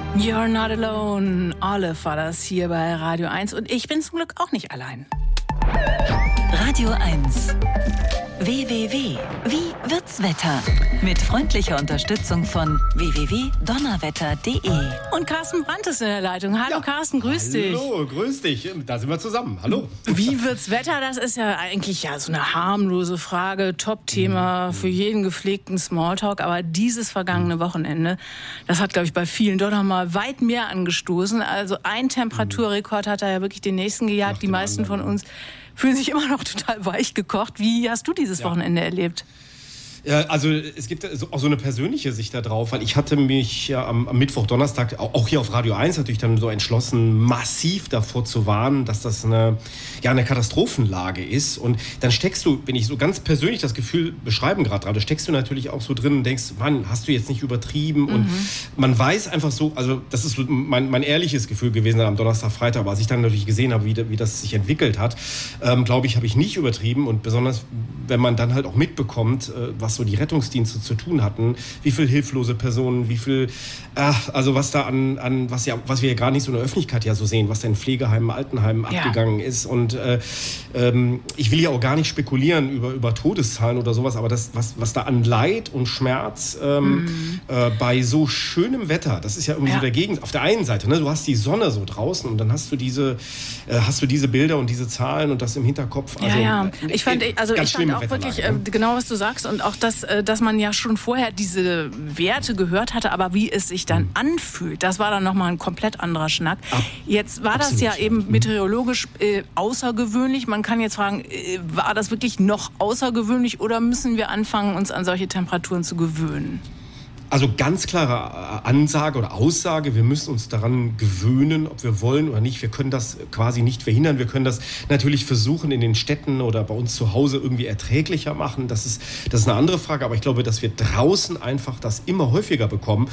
You're not alone. Olive war das hier bei Radio 1 und ich bin zum Glück auch nicht allein. Radio 1. WWW. Wie wird's Wetter? Mit freundlicher Unterstützung von www.donnerwetter.de. Und Carsten Brandt ist in der Leitung. Hallo ja. Carsten, grüß dich. Hallo, grüß dich. Da sind wir zusammen. Hallo. Wie wird's Wetter? Das ist ja eigentlich so eine harmlose Frage, Top-Thema für jeden gepflegten Smalltalk. Aber dieses vergangene Wochenende, das hat, glaube ich, bei vielen doch noch mal weit mehr angestoßen. Also ein Temperaturrekord hat da ja wirklich den nächsten gejagt. Die meisten von uns fühlen sich immer noch total weich gekocht. Wie hast du dieses Wochenende erlebt? Ja, also es gibt auch so eine persönliche Sicht da drauf, weil ich hatte mich ja am Mittwoch, Donnerstag, auch hier auf Radio 1 natürlich dann so entschlossen, massiv davor zu warnen, dass das eine Katastrophenlage ist. Und dann steckst du, wenn ich so ganz persönlich das Gefühl beschreiben gerade steckst du natürlich auch so drin und denkst, Mann, hast du jetzt nicht übertrieben? Und man weiß einfach so, also das ist so mein ehrliches Gefühl gewesen am Donnerstag, Freitag, aber als ich dann natürlich gesehen habe, wie das sich entwickelt hat, glaube ich, habe ich nicht übertrieben. Und besonders, wenn man dann halt auch mitbekommt, was so die Rettungsdienste zu tun hatten, wie viel hilflose Personen, wie viel, also was da was wir ja gar nicht so in der Öffentlichkeit ja so sehen, was da in Pflegeheimen, Altenheimen abgegangen ist. Und ich will ja auch gar nicht spekulieren über Todeszahlen oder sowas, aber das, was da an Leid und Schmerz bei so schönem Wetter, das ist ja irgendwie so der Gegend. Auf der einen Seite, ne, du hast die Sonne so draußen und dann hast du diese Bilder und diese Zahlen und das im Hinterkopf. Also, ich fand auch wirklich genau, was du sagst und auch dass man ja schon vorher diese Werte gehört hatte, aber wie es sich dann anfühlt, das war dann nochmal ein komplett anderer Schnack. Jetzt war das ja eben meteorologisch außergewöhnlich. Man kann jetzt fragen, war das wirklich noch außergewöhnlich oder müssen wir anfangen, uns an solche Temperaturen zu gewöhnen? Also ganz klare Ansage oder Aussage, wir müssen uns daran gewöhnen, ob wir wollen oder nicht. Wir können das quasi nicht verhindern. Wir können das natürlich versuchen, in den Städten oder bei uns zu Hause irgendwie erträglicher machen. Das ist eine andere Frage, aber ich glaube, dass wir draußen einfach das immer häufiger bekommen.